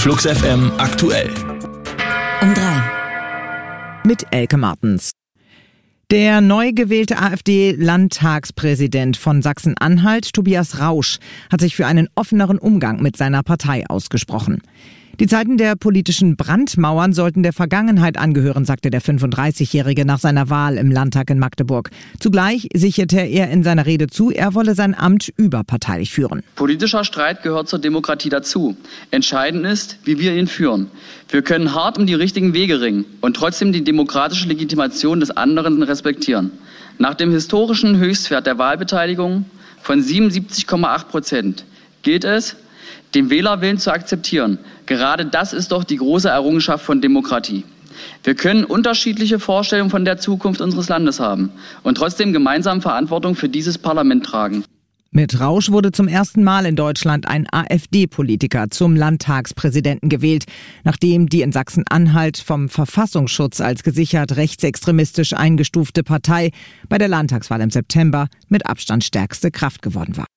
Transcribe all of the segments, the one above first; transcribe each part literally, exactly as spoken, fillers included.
Flux F M aktuell. Um drei. Mit Elke Martens. Der neu gewählte AfD-Landtagspräsident von Sachsen-Anhalt, Tobias Rausch, hat sich für einen offeneren Umgang mit seiner Partei ausgesprochen. Die Zeiten der politischen Brandmauern sollten der Vergangenheit angehören, sagte der fünfunddreißigjährige nach seiner Wahl im Landtag in Magdeburg. Zugleich sicherte er in seiner Rede zu, er wolle sein Amt überparteilich führen. Politischer Streit gehört zur Demokratie dazu. Entscheidend ist, wie wir ihn führen. Wir können hart um die richtigen Wege ringen und trotzdem die demokratische Legitimation des anderen respektieren. Nach dem historischen Höchstwert der Wahlbeteiligung von siebenundsiebzig Komma acht Prozent gilt es, den Wählerwillen zu akzeptieren. Gerade das ist doch die große Errungenschaft von Demokratie. Wir können unterschiedliche Vorstellungen von der Zukunft unseres Landes haben und trotzdem gemeinsam Verantwortung für dieses Parlament tragen. Mit Rausch wurde zum ersten Mal in Deutschland ein AfD-Politiker zum Landtagspräsidenten gewählt, nachdem die in Sachsen-Anhalt vom Verfassungsschutz als gesichert rechtsextremistisch eingestufte Partei bei der Landtagswahl im September mit Abstand stärkste Kraft geworden war.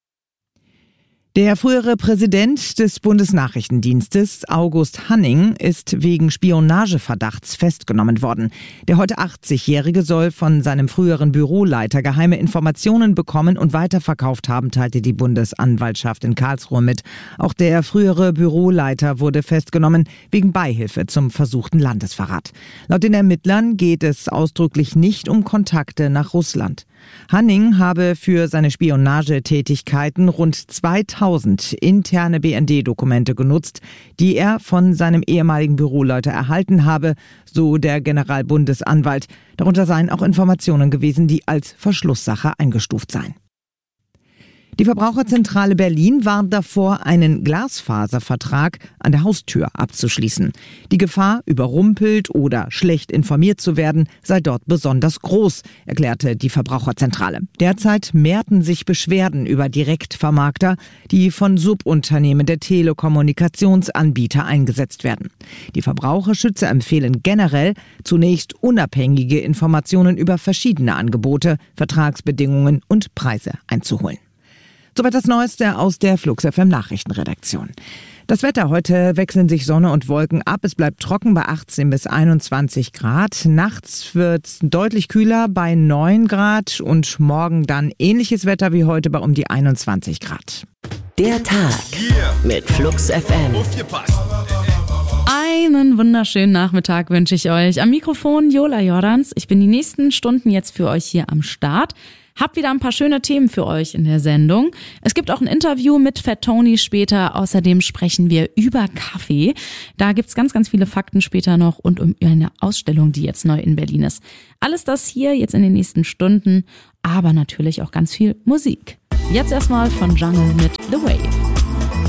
Der frühere Präsident des Bundesnachrichtendienstes, August Hanning, ist wegen Spionageverdachts festgenommen worden. Der heute achtzigjährige soll von seinem früheren Büroleiter geheime Informationen bekommen und weiterverkauft haben, teilte die Bundesanwaltschaft in Karlsruhe mit. Auch der frühere Büroleiter wurde festgenommen wegen Beihilfe zum versuchten Landesverrat. Laut den Ermittlern geht es ausdrücklich nicht um Kontakte nach Russland. Hanning habe für seine Spionagetätigkeiten rund zweitausend interne B N D-Dokumente genutzt, die er von seinem ehemaligen Büroleiter erhalten habe, so der Generalbundesanwalt. Darunter seien auch Informationen gewesen, die als Verschlusssache eingestuft seien. Die Verbraucherzentrale Berlin warnt davor, einen Glasfaservertrag an der Haustür abzuschließen. Die Gefahr, überrumpelt oder schlecht informiert zu werden, sei dort besonders groß, erklärte die Verbraucherzentrale. Derzeit mehrten sich Beschwerden über Direktvermarkter, die von Subunternehmen der Telekommunikationsanbieter eingesetzt werden. Die Verbraucherschützer empfehlen generell, zunächst unabhängige Informationen über verschiedene Angebote, Vertragsbedingungen und Preise einzuholen. Soweit das Neueste aus der Flux F M Nachrichtenredaktion. Das Wetter: Heute wechseln sich Sonne und Wolken ab. Es bleibt trocken bei achtzehn bis einundzwanzig Grad. Nachts wird es deutlich kühler bei neun Grad und morgen dann ähnliches Wetter wie heute bei um die einundzwanzig Grad. Der Tag mit Flux F M. Einen wunderschönen Nachmittag wünsche ich euch. Am Mikrofon Jola Jordans. Ich bin die nächsten Stunden jetzt für euch hier am Start. Hab wieder ein paar schöne Themen für euch in der Sendung. Es gibt auch ein Interview mit Fat Tony später. Außerdem sprechen wir über Kaffee. Da gibt's ganz, ganz viele Fakten später noch und um eine Ausstellung, die jetzt neu in Berlin ist. Alles das hier jetzt in den nächsten Stunden, aber natürlich auch ganz viel Musik. Jetzt erstmal von Jungle mit The Wave.